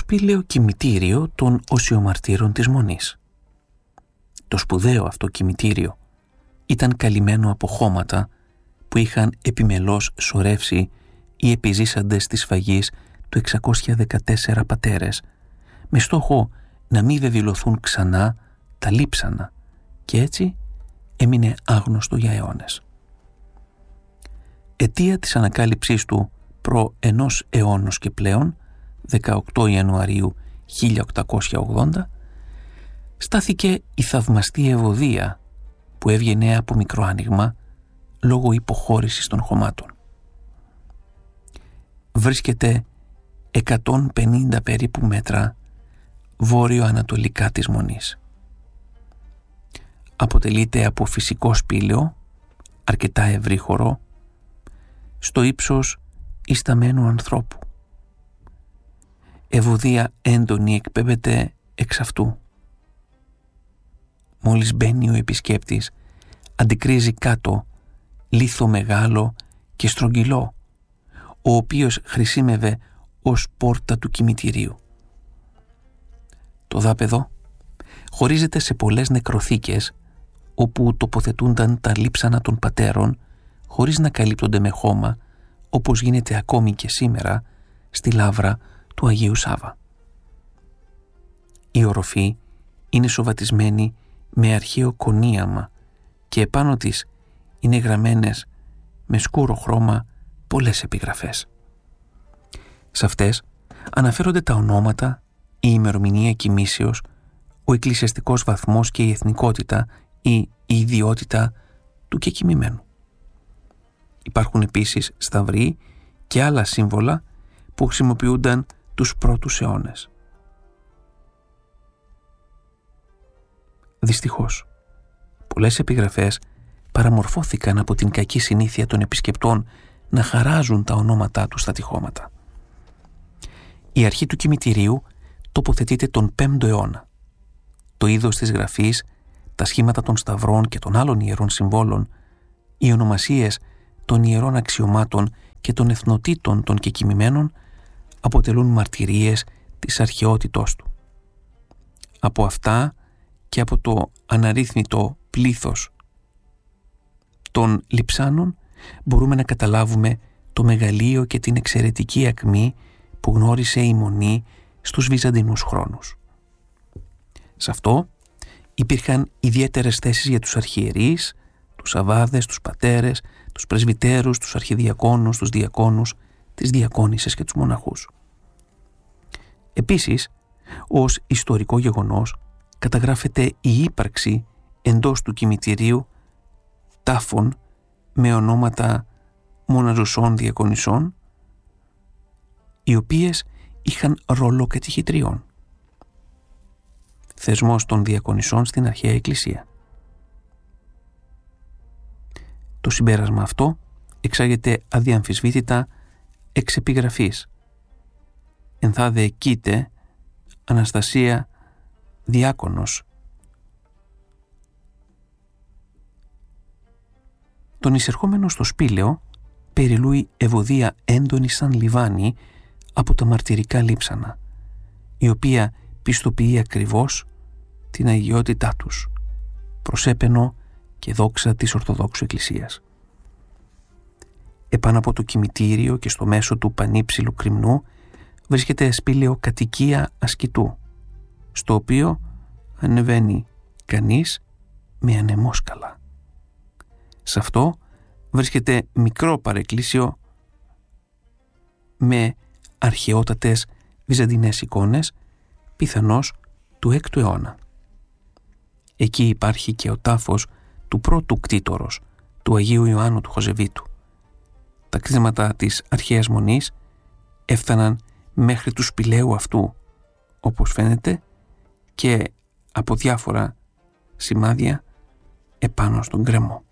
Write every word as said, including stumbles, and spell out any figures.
σπήλαιο κημητήριο των οσιομαρτύρων της Μονής. Το σπουδαίο αυτό κημητήριο ήταν καλυμμένο από χώματα που είχαν επιμελώς σωρεύσει οι επιζήσαντες της σφαγής του εξακόσια δεκατέσσερα πατέρες, με στόχο να μην βεβηλωθούν ξανά τα λείψανα, και έτσι έμεινε άγνωστο για αιώνες. Αιτία της ανακάλυψής του προ ενός αιώνος και πλέον, δεκαοκτώ Ιανουαρίου χίλια οκτακόσια ογδόντα, στάθηκε η θαυμαστή Ευωδία που έβγαινε από μικρό άνοιγμα λόγω υποχώρησης των χωμάτων. Βρίσκεται εκατόν πενήντα περίπου μέτρα βόρειο-ανατολικά της Μονής. Αποτελείται από φυσικό σπήλαιο, αρκετά ευρύχωρο, στο ύψος ισταμένου ανθρώπου. Ευωδία έντονη εκπέμπεται εξ αυτού. Μόλις μπαίνει ο επισκέπτης, αντικρίζει κάτω λίθο μεγάλο και στρογγυλό, ο οποίος χρησίμευε ως πόρτα του κημητηρίου. Το δάπεδο χωρίζεται σε πολλές νεκροθήκες, όπου τοποθετούνταν τα λείψανα των πατέρων χωρίς να καλύπτονται με χώμα, όπως γίνεται ακόμη και σήμερα στη λάβρα του Αγίου Σάβα. Η οροφή είναι σοβατισμένη με αρχαίο κονίαμα και επάνω της είναι γραμμένες με σκούρο χρώμα πολλές επιγραφές. Σε αυτές αναφέρονται τα ονόματα, η ημερομηνία κοιμήσεως, ο εκκλησιαστικός βαθμός και η εθνικότητα ή η ιδιότητα του κεκοιμημένου. Υπάρχουν επίσης σταυροί και άλλα σύμβολα που χρησιμοποιούνταν τους πρώτους αιώνες. Δυστυχώς, πολλές επιγραφές παραμορφώθηκαν από την κακή συνήθεια των επισκεπτών να χαράζουν τα ονόματά τους στα τοιχώματα. Η αρχή του κημητηρίου τοποθετείται τον πέμπτο αιώνα. Το είδος της γραφής, τα σχήματα των σταυρών και των άλλων ιερών συμβόλων, οι ονομασίες των ιερών αξιωμάτων και των εθνοτήτων των κεκοιμημένων αποτελούν μαρτυρίες της αρχαιότητός του. Από αυτά και από το αναρρύθμιτο πλήθος των λειψάνων μπορούμε να καταλάβουμε το μεγαλείο και την εξαιρετική ακμή που γνώρισε η Μονή στους βυζαντινούς χρόνους. Σε αυτό υπήρχαν ιδιαίτερες θέσεις για τους αρχιερείς, τους αβάδες, τους πατέρες, τους πρεσβυτέρους, τους αρχιδιακόνους, τους διακόνους, τις διακόνισσες και τους μοναχούς. Επίσης, ως ιστορικό γεγονός καταγράφεται η ύπαρξη εντός του κημητηρίου τάφων με ονόματα μοναζουσών διακονισσών, οι οποίες είχαν ρόλο κατηχητριών. Θεσμός των διακονισσών στην αρχαία εκκλησία. Το συμπέρασμα αυτό εξάγεται αδιαμφισβήτητα εξ επιγραφής. Ενθάδε κοίτε Αναστασία διάκονος. Τον εισερχόμενο στο σπήλαιο περιλούει Ευωδία έντονη σαν λιβάνι από τα μαρτυρικά λείψανα, η οποία πιστοποιεί ακριβώς την αγιότητά τους, προσέπαινο και δόξα της Ορθοδόξου Εκκλησίας. Επάνω από το κημητήριο και στο μέσο του πανύψηλου κρυμνού βρίσκεται σπήλαιο κατοικία ασκητού, στο οποίο ανεβαίνει κανείς με ανεμόσκαλα. Σε αυτό βρίσκεται μικρό παρεκκλήσιο με αρχαιότατες βυζαντινές εικόνες, πιθανώς του έκτου αιώνα. Εκεί υπάρχει και ο τάφος του πρώτου κτήτορος, του Αγίου Ιωάννου του Χοζεβίτου. Τα κτίσματα της αρχαίας Μονής έφταναν μέχρι του σπηλαίου αυτού, όπως φαίνεται, και από διάφορα σημάδια επάνω στον γκρεμό.